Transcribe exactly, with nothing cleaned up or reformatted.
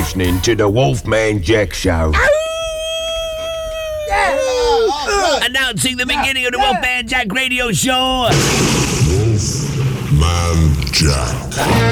listening to the Wolfman Jack Show. Announcing the beginning of the Wolfman Jack Radio Show. Wolfman Jack.